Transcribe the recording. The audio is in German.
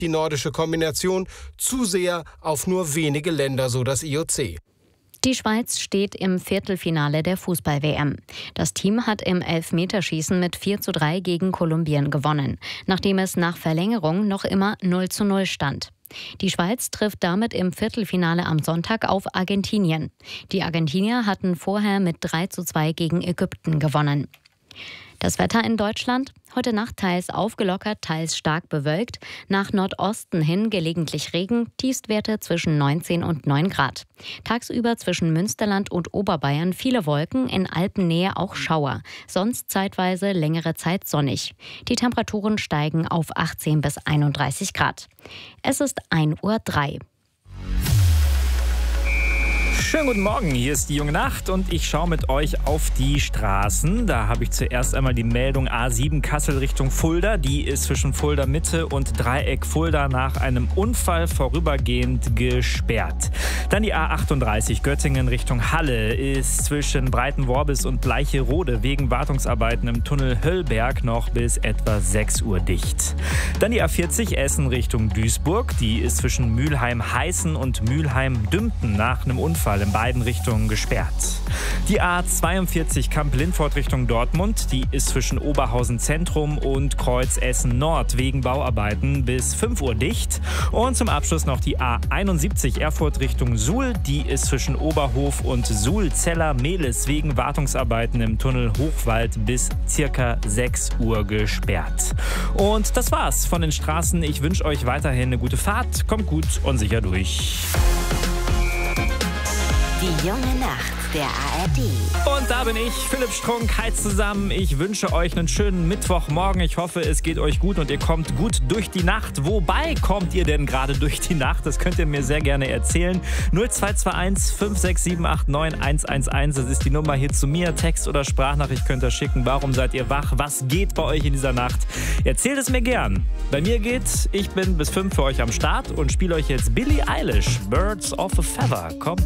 die nordische Kombination zu sehr auf nur wenige Länder, so das IOC. Die Schweiz steht im Viertelfinale der Fußball-WM. Das Team hat im Elfmeterschießen mit 4:3 gegen Kolumbien gewonnen, nachdem es nach Verlängerung noch immer 0:0 stand. Die Schweiz trifft damit im Viertelfinale am Sonntag auf Argentinien. Die Argentinier hatten vorher mit 3:2 gegen Ägypten gewonnen. Das Wetter in Deutschland? Heute Nacht teils aufgelockert, teils stark bewölkt. Nach Nordosten hin gelegentlich Regen, Tiefstwerte zwischen 19 und 9 Grad. Tagsüber zwischen Münsterland und Oberbayern viele Wolken, in Alpennähe auch Schauer. Sonst zeitweise längere Zeit sonnig. Die Temperaturen steigen auf 18 bis 31 Grad. Es ist 1:03 Uhr. Schönen guten Morgen, hier ist die junge Nacht und ich schaue mit euch auf die Straßen. Da habe ich zuerst einmal die Meldung A7 Kassel Richtung Fulda. Die ist zwischen Fulda Mitte und Dreieck Fulda nach einem Unfall vorübergehend gesperrt. Dann die A38 Göttingen Richtung Halle ist zwischen Breitenworbis und Bleicherode wegen Wartungsarbeiten im Tunnel Höllberg noch bis etwa 6 Uhr dicht. Dann die A40 Essen Richtung Duisburg. Die ist zwischen Mülheim-Heißen und Mülheim-Dümpen nach einem Unfall in beiden Richtungen gesperrt. Die A42 Kamp-Lindfort Richtung Dortmund, die ist zwischen Oberhausen Zentrum und Kreuz Essen Nord wegen Bauarbeiten bis 5 Uhr dicht. Und zum Abschluss noch die A71 Erfurt Richtung Suhl, die ist zwischen Oberhof und Suhl-Zeller-Mehlis wegen Wartungsarbeiten im Tunnel Hochwald bis circa 6 Uhr gesperrt. Und das war's von den Straßen. Ich wünsche euch weiterhin eine gute Fahrt. Kommt gut und sicher durch. Die junge Nacht der ARD. Und da bin ich, Philipp Strunk. Hi zusammen. Ich wünsche euch einen schönen Mittwochmorgen. Ich hoffe, es geht euch gut und ihr kommt gut durch die Nacht. Wobei kommt ihr denn gerade durch die Nacht? Das könnt ihr mir sehr gerne erzählen. 0221 56789 111. Das ist die Nummer hier zu mir. Text oder Sprachnachricht könnt ihr schicken. Warum seid ihr wach? Was geht bei euch in dieser Nacht? Erzählt es mir gern. Bei mir geht's. Ich bin bis 5 für euch am Start und spiele euch jetzt Billie Eilish, Birds of a Feather. Kommt.